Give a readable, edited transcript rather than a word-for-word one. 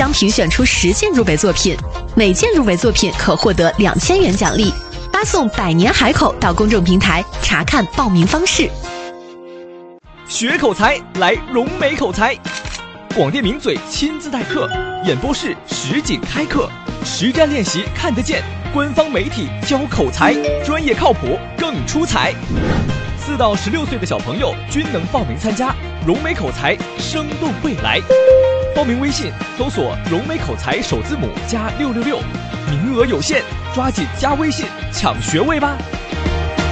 将评选出10件入围作品，每件入围作品可获得2000元奖励。发送百年海口到公众平台查看报名方式。 学口才，来融美口才。广电名嘴亲自代课，演播室实景开课，实战练习看得见，官方媒体教口才，专业靠谱更出彩。4到16岁的小朋友均能报名参加，融美口才，生动未来。报名微信搜索融美口才首字母加666，名额有限，抓紧加微信抢学位吧。